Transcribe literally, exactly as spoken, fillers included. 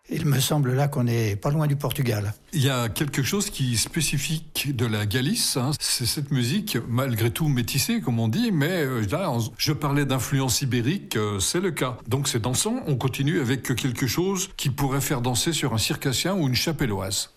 Il me semble là qu'on est pas loin du Portugal. Il y a quelque chose qui est spécifique de la Galice, hein. C'est cette musique, malgré tout métissée, comme on dit, mais euh, là, on- je parlais d'influence ibérique, euh, c'est le cas. Donc c'est dansant, on continue avec quelque chose qui pourrait faire danser sur un circassien ou une chapelloise.